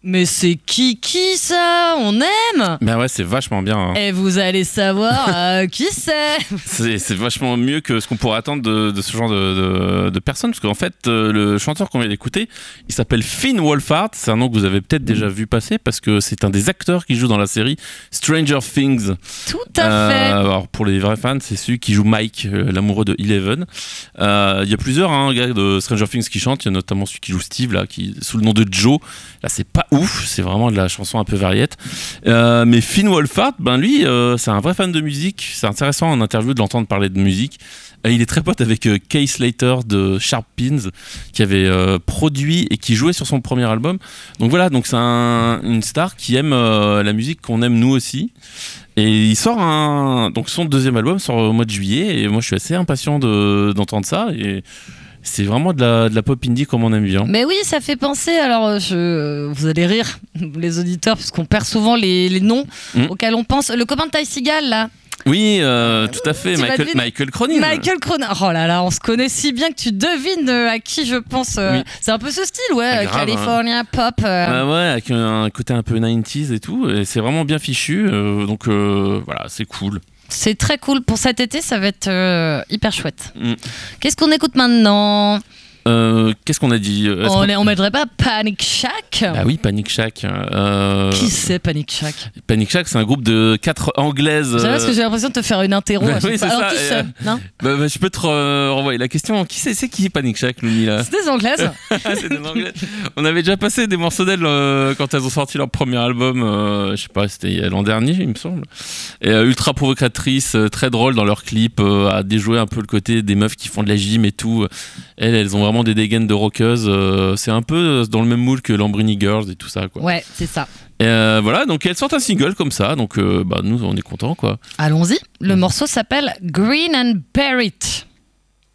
Mais c'est qui ça? On aime. Ben ouais, c'est vachement bien. Hein. Et vous allez savoir qui c'est. C'est vachement mieux que ce qu'on pourrait attendre de ce genre de personnes. Parce qu'en fait, le chanteur qu'on vient d'écouter, il s'appelle Finn Wolfhard. C'est un nom que vous avez peut-être déjà vu passer parce que c'est un des acteurs qui joue dans la série Stranger Things. Tout à fait. Alors pour les vrais fans, c'est celui qui joue Mike, l'amoureux de Eleven. Il y a plusieurs gars de Stranger Things qui chantent. Il y a notamment celui qui joue Steve, là, qui sous le nom de Joe. Là, c'est pas ouf. C'est vraiment de la chanson un peu variette. Mais Finn Wolfhard, ben lui, c'est un vrai fan de musique. C'est intéressant en interview de l'entendre parler de musique. Il est très pote avec Kay Slater de Sharp Pins qui avait produit et qui jouait sur son premier album. Donc voilà, donc c'est une star qui aime la musique qu'on aime nous aussi. Et il sort donc son deuxième album sort au mois de juillet et moi je suis assez impatient d'entendre ça et c'est vraiment de la pop indie comme on aime bien. Mais oui, ça fait penser, alors vous allez rire les auditeurs parce qu'on perd souvent les noms auxquels on pense. Le copain de Ty Segall là. Oui, tout à fait, Michael Cronin. Michael Cronin. Oh là là, on se connaît si bien que tu devines à qui je pense. Oui. C'est un peu ce style, ouais, California Pop. Ouais, avec un côté un peu 90s et tout. Et c'est vraiment bien fichu. Donc voilà, c'est cool. C'est très cool. Pour cet été, ça va être hyper chouette. Qu'est-ce qu'on écoute maintenant ? Qu'est-ce qu'on a dit on mettrait pas Panic Shack? Ah oui, Panic Shack. Qui c'est Panic Shack? Panic Shack, c'est un groupe de 4 anglaises. C'est vrai parce que j'ai l'impression de te faire une interro. Oui, c'est alors ça. Qui c'est non je peux te renvoyer la question. Qui c'est qui Panic Shack, Louni là? C'est des anglaises. C'est des anglaises. On avait déjà passé des morceaux d'elles quand elles ont sorti leur premier album. Je sais pas, c'était l'an dernier, il me semble. Et ultra provocatrices, très drôles dans leurs clips, à déjouer un peu le côté des meufs qui font de la gym et tout. Elles ont vraiment des dégaines de rockeuses. C'est un peu dans le même moule que Lambrini Girls et tout ça, quoi. Ouais, c'est ça. Et voilà, donc elles sortent un single comme ça, donc nous on est contents, quoi. Allons-y. Le morceau s'appelle Green and Bear It.